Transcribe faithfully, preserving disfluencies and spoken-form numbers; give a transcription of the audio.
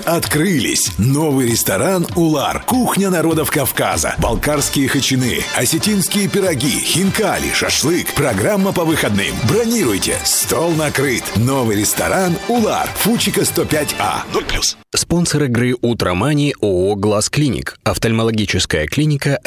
открылись. Новый ресторан «Улар». Кухня народов Кавказа. Балкарские хачины, осетинские пироги, хинкали, шашлык. Программа по выходным. Бронируйте. Стол накрыт. Новый ресторан «Улар». Фучика сто пять А. ноль плюс. Спонсор игры «Утромани» ООО «Глаз Клиник». Офтальмологическая клиника